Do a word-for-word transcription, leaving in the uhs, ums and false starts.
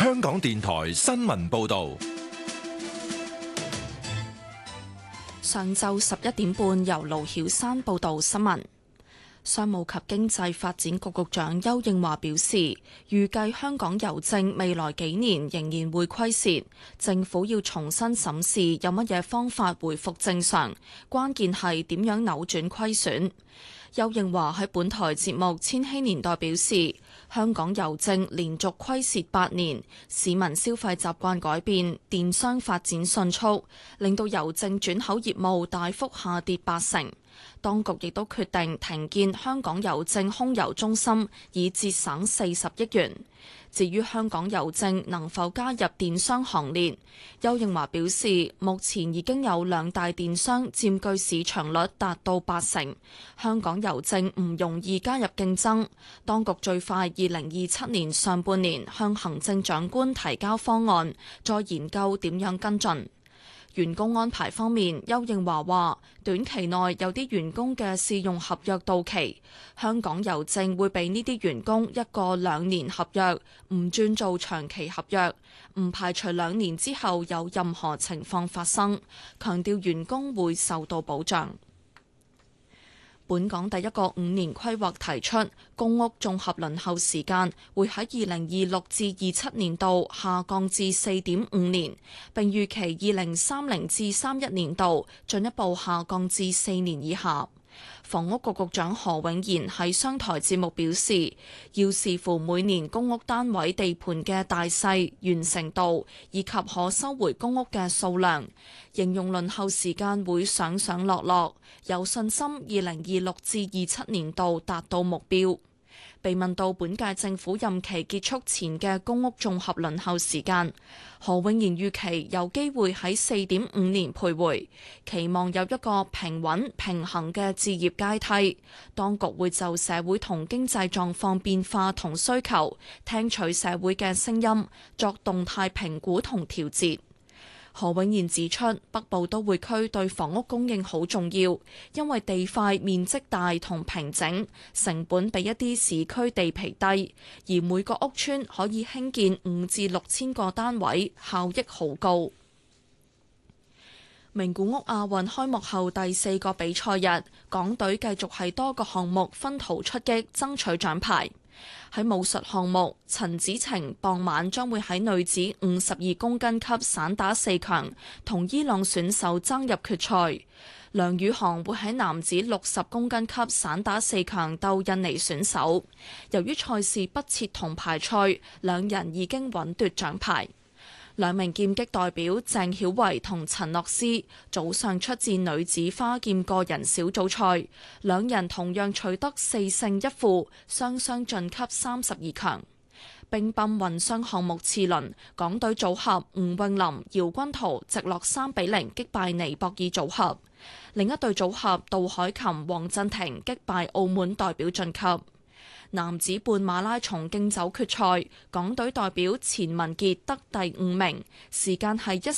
香港電台新聞報道。 上晝十一點半，由盧曉山報道新聞。商務及經濟發展局局長邱應華表示，預計香港郵政未來幾年仍然會虧蝕，政府要重新審視有乜嘢方法回復正常，關鍵係點樣扭轉虧損。邱應華喺本台節目《千禧年代》表示，香港郵政連續虧蝕八年，市民消費習慣改變，電商發展迅速，令到郵政轉口業務大幅下跌八成。當局亦都決定停建香港郵政空郵中心，以節省四十億元。至於香港郵政能否加入電商行列，邱應華表示，目前已經有兩大電商佔據市場率達到八成，香港郵政唔容易加入競爭。當局最快二零二七年上半年向行政長官提交方案，再研究點樣跟進。員工安排方面，邱應華話，短期內有啲員工嘅試用合約到期，香港郵政會俾呢啲員工一個兩年合約，唔轉做長期合約，唔排除兩年之後有任何情況發生，強調員工會受到保障。本港第一個五年規劃提出，公屋綜合輪候時間會喺二零二六至二七年度下降至四點五年，並預期二零三零至三一年度進一步下降至四年以下。房屋局局長何永賢喺商台節目表示，要視乎每年公屋單位地盤嘅大細、完成度以及可收回公屋嘅數量，形容輪候時間會上上落落，有信心二零二六至二七年度達到目標。被問到本屆政府任期結束前嘅公屋綜合輪候時間，何永賢預期有機會喺四點五年徘徊，期望有一個平穩平衡嘅置業階梯。當局會就社會同經濟狀況變化同需求，聽取社會嘅聲音，作動態評估同調節。何永賢指出，北部都會區對房屋供應好重要，因為地塊面積大同平整，成本比一啲市區地皮低，而每個屋邨可以興建五至六千個單位，效益好高。名古屋亞運開幕後第四個比賽日，港隊繼續喺多個項目分途出擊，爭取獎牌。喺武術項目，陳子晴傍晚將會喺女子五十二公斤級散打四強同伊朗選手爭入決賽。梁宇航會喺男子六十公斤級散打四強鬥印尼選手。由於賽事不設銅牌賽，兩人已經穩奪獎牌。兩名劍擊代表鄭曉維同陳諾斯早上出戰女子花劍個人小組賽，兩人同樣取得四勝一負，雙雙晉級三十二強。乒乓混雙項目次輪，港隊組合吳詠琳、姚君圖直落三比零擊敗尼泊爾組合，另一對組合杜凱琹、黃鎮廷擊敗澳門代表晉級。男子半馬拉松競走決賽，港隊代表錢文傑得第五名，時間係一